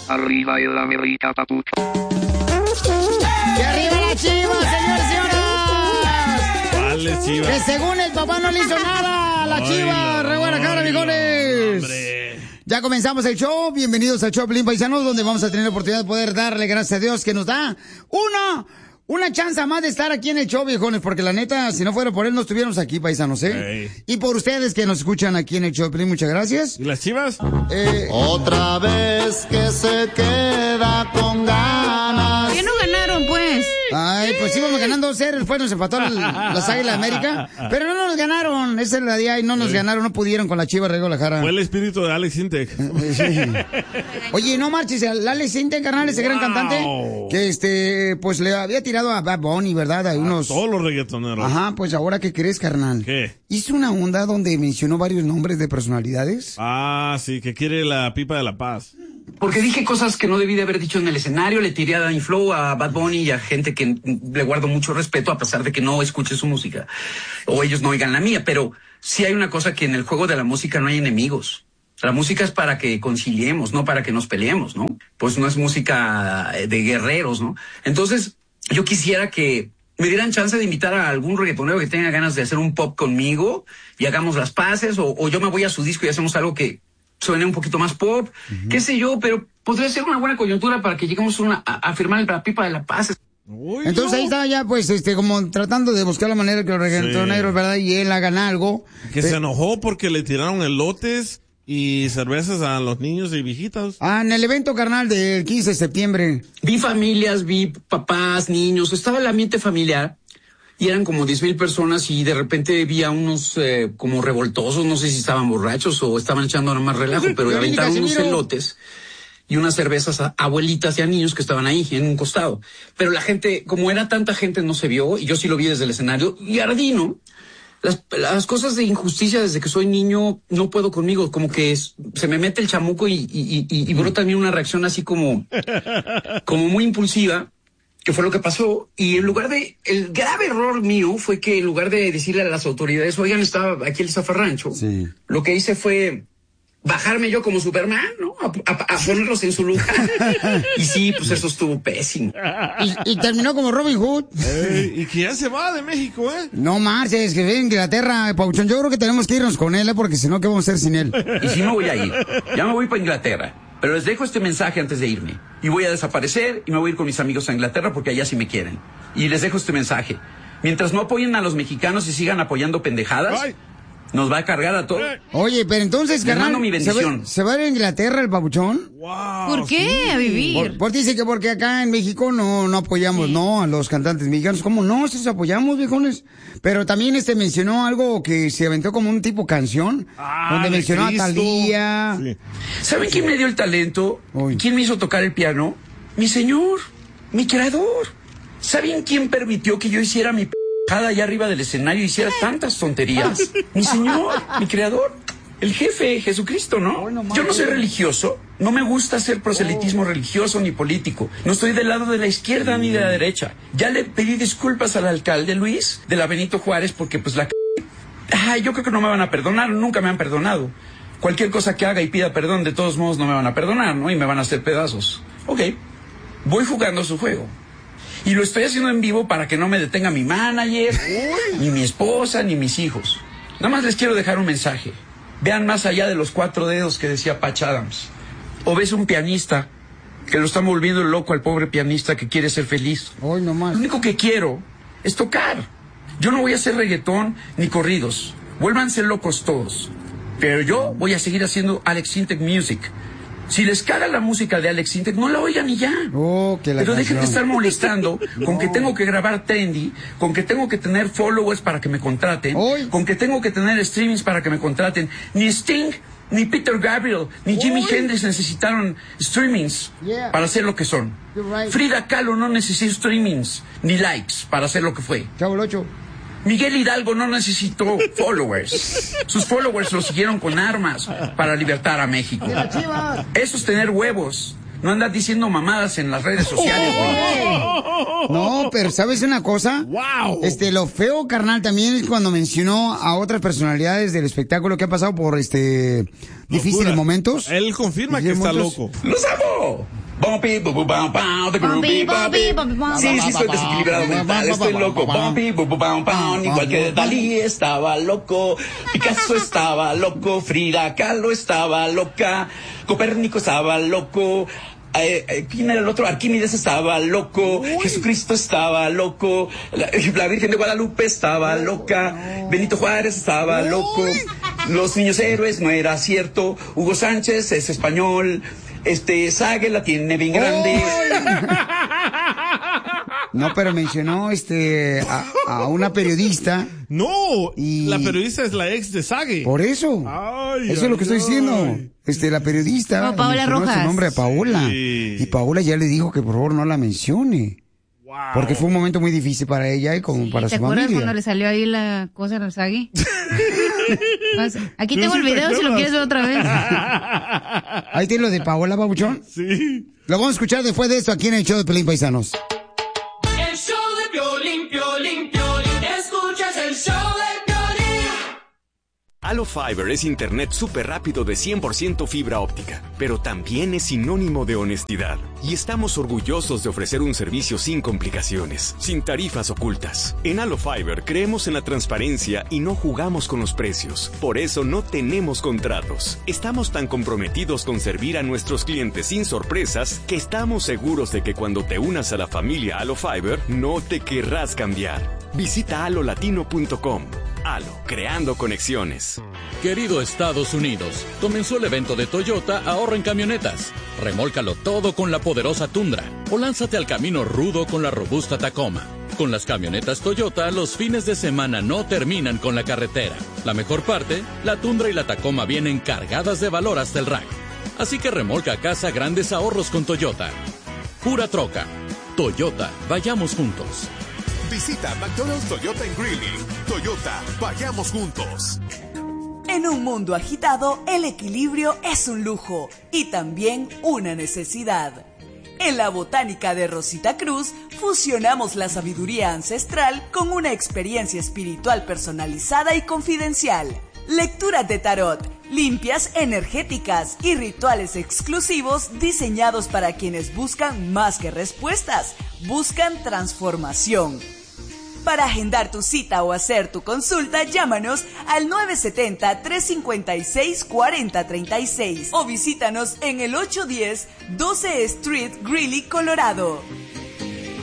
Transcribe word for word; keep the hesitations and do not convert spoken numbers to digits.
Arriba el América, paput. ¡Y arriba la Chivas, señores y señoras! Vale, Chivas. Que según el papá no le hizo nada a la Chivas. ¡Re buena cara, viejones! Hombre. Ya comenzamos el show. Bienvenidos al show Pelín Paisanos, donde vamos a tener la oportunidad de poder darle gracias a Dios que nos da una... Una chance más de estar aquí en el show, viejones, porque la neta, si no fuera por él, no estuviéramos aquí, paisanos, ¿eh? Hey. Y por ustedes que nos escuchan aquí en el show, muchas gracias. ¿Y las Chivas? Eh, Otra vez que se queda con ganas. ¿Qué no ganaron, pues? Ay, pues íbamos ganando dos cero, después nos empató el- las Águilas de América, pero no nos ganaron, esa es la día y no nos Sí. ganaron, no pudieron con la Chivas de Guadalajara. Fue el espíritu de Alex Intec. Sí. Oye, no marches, el Alex Sintek, carnal, ese gran Wow. cantante, que este, pues le había tirado a Bad Bunny, ¿verdad? A unos... Todos los reggaetoneros. Ajá, pues ahora, ¿qué crees, carnal? ¿Qué? Hizo una onda donde mencionó varios nombres de personalidades. Ah, sí, que quiere la pipa de la paz. Porque dije cosas que no debí de haber dicho en el escenario, le tiré a Danny Flow, a Bad Bunny y a gente que le guardo mucho respeto a pesar de que no escuche su música o ellos no oigan la mía, pero sí hay una cosa que en el juego de la música no hay enemigos. La música es para que conciliemos, no para que nos peleemos, ¿no? Pues no es música de guerreros, ¿no? Entonces, yo quisiera que me dieran chance de invitar a algún reggaetonero que tenga ganas de hacer un pop conmigo y hagamos las paces, o, o yo me voy a su disco y hacemos algo que suene un poquito más pop, qué sé yo, pero podría ser una buena coyuntura para que lleguemos una, a, a firmar la pipa de la paz. Uy, Entonces no. ahí está ya, pues, este, como tratando de buscar la manera que los reggaetoneros, ¿verdad? Y él hagan algo. Que Eh, se enojó porque le tiraron elotes y cervezas a los niños y viejitas. Ah, en el evento, carnal, del quince de septiembre. Vi familias, vi papás, niños, estaba el ambiente familiar y eran como diez mil personas y de repente vi a unos eh, como revoltosos, no sé si estaban borrachos o estaban echando nada más relajo, pero Yo vi aventaron unos Casimiro. elotes y unas cervezas a abuelitas y a niños que estaban ahí en un costado. Pero la gente, como era tanta gente, no se vio y yo sí lo vi desde el escenario y ardí, ¿no? Las, las cosas de injusticia desde que soy niño no puedo conmigo, como que es- se me mete el chamuco y, y, y, y brota en mí una reacción así como, como muy impulsiva, que fue lo que pasó. Y en lugar de, el grave error mío fue que en lugar de decirle a las autoridades, oigan, estaba aquí el zafarrancho, Sí. lo que hice fue bajarme yo como Superman, ¿no? A, a- a ponerlos en su lugar. Y sí, pues eso estuvo pésimo. Y, y terminó como Robin Hood. Ey, y que ya se va de México, ¿eh? No marches, que vive en Inglaterra, Pauchón. Yo creo que tenemos que irnos con él, ¿eh? Porque si no, ¿qué vamos a hacer sin él? Y sí me voy a ir. Ya me voy para Inglaterra. Pero les dejo este mensaje antes de irme. Y voy a desaparecer y me voy a ir con mis amigos a Inglaterra porque allá sí me quieren. Y les dejo este mensaje. Mientras no apoyen a los mexicanos y sigan apoyando pendejadas, Ay. nos va a cargar a todos. Oye, pero entonces, Les carnal, mando mi ¿se bendición. va, se va a ir a Inglaterra el Papuchón? Wow, ¿Por qué? sí. A vivir. Por, por dice que porque acá en México no, no apoyamos, no, a los cantantes mexicanos. ¿Cómo no? Sí, los apoyamos, viejones. Pero también este mencionó algo que se aventó como un tipo canción, Ah, donde de mencionó Cristo. a Thalía. Sí. ¿Saben quién me dio el talento? Uy. ¿Quién me hizo tocar el piano? Mi señor, mi creador. ¿Saben quién permitió que yo hiciera mi p***jada allá arriba del escenario y hiciera tantas tonterías? Mi señor, mi creador, el jefe, Jesucristo, ¿no? Yo no soy religioso, no me gusta hacer proselitismo religioso ni político. No estoy del lado de la izquierda ni de la derecha. Ya le pedí disculpas al alcalde Luis de la Benito Juárez porque pues la c... Ay, yo creo que no me van a perdonar, nunca me han perdonado. Cualquier cosa que haga y pida perdón, de todos modos no me van a perdonar, ¿no? Y me van a hacer pedazos. Ok, voy jugando su juego. Y lo estoy haciendo en vivo para que no me detenga mi manager, ni mi esposa, ni mis hijos. Nada más les quiero dejar un mensaje. Vean más allá de los cuatro dedos que decía Patch Adams. O ves un pianista que lo están volviendo loco al pobre pianista que quiere ser feliz. Hoy nomás. Lo único que quiero es tocar. Yo no voy a hacer reggaetón ni corridos. Vuélvanse locos todos. Pero yo voy a seguir haciendo Alex Intec Music. Si les caga la música de Alex Intec, no la oigan y ya. Oh, que la Pero dejen de canción. estar molestando con que tengo que grabar trendy, con que tengo que tener followers para que me contraten, Hoy. con que tengo que tener streamings para que me contraten. Ni Sting, ni Peter Gabriel, ni Jimi Hoy. Hendrix necesitaron streamings Yeah. para ser lo que son. You're right. Frida Kahlo no necesitó streamings ni likes para ser lo que fue. Chavo el ocho. Miguel Hidalgo no necesitó followers. Sus followers lo siguieron con armas para libertar a México. ¡De la Chivas! Eso es tener huevos. No andas diciendo mamadas en las redes sociales, güey. No, pero ¿sabes una cosa? Wow. Este, lo feo, carnal, también es cuando mencionó a otras personalidades del espectáculo que ha pasado por este difíciles Locura. momentos. Él confirma que Difíciles está momentos. loco. ¡Los amo! Bumpy, bu, bu, bam, bam, the groovy, bumpy. Sí, sí, soy desequilibrado mental, estoy loco. Bumpy, bu, bu, bam, bam. Igual que Dalí estaba loco, Picasso estaba loco, Frida Kahlo estaba loca, Copérnico estaba loco. Eh, eh, ¿Quién era el otro? Arquímedes estaba loco. Uy. Jesucristo estaba loco. La, la Virgen de Guadalupe estaba loca. Benito Juárez estaba Uy. loco. Los niños héroes no era cierto. Hugo Sánchez es español. Este Sague la tiene bien grande. No, pero mencionó este a, a una periodista. No, y... la periodista es la ex de Sague. Por eso. Ay, eso ay, es lo que estoy ay. diciendo. Este, la periodista. No, Paola Rojas. Su nombre a Paola. Sí. Y Paola ya le dijo que por favor no la mencione. Wow. Porque fue un momento muy difícil para ella y como Sí, para ¿te su acuerdas familia. cuando le salió ahí la cosa al Sagi? Aquí ¿Tú tengo sí el te video si lo acuerdas? quieres ver otra vez. Ahí tiene lo de Paola, babuchón. Sí. Lo vamos a escuchar después de esto aquí en el show de Pelín, paisanos. El show de Piolín, Piolín, Piolín. Escuchas el show de Piolín. Halo Fiber es internet súper rápido de cien por ciento fibra óptica, pero también es sinónimo de honestidad. Y estamos orgullosos de ofrecer un servicio sin complicaciones, sin tarifas ocultas. En Halo Fiber creemos en la transparencia y no jugamos con los precios. Por eso no tenemos contratos. Estamos tan comprometidos con servir a nuestros clientes sin sorpresas que estamos seguros de que cuando te unas a la familia Halo Fiber, no te querrás cambiar. Visita halo latino punto com. Halo, creando conexiones. Querido Estados Unidos, comenzó el evento de Toyota Ahorra en Camionetas. Remólcalo todo con la poderosa Tundra o lánzate al camino rudo con la robusta Tacoma. Con las camionetas Toyota, los fines de semana no terminan con la carretera. La mejor parte, la Tundra y la Tacoma vienen cargadas de valor hasta el rack. Así que remolca a casa grandes ahorros con Toyota. Pura troca. Toyota, vayamos juntos. Visita McDonald's Toyota en Greeley. Toyota, vayamos juntos. En un mundo agitado, el equilibrio es un lujo y también una necesidad. En la Botánica de Rosita Cruz, fusionamos la sabiduría ancestral con una experiencia espiritual personalizada y confidencial. Lecturas de tarot, limpias energéticas y rituales exclusivos diseñados para quienes buscan más que respuestas, buscan transformación. Para agendar tu cita o hacer tu consulta, llámanos al nueve siete cero, tres cinco seis, cuatro cero tres seis o visítanos en el ochocientos diez doce Street, Greeley, Colorado.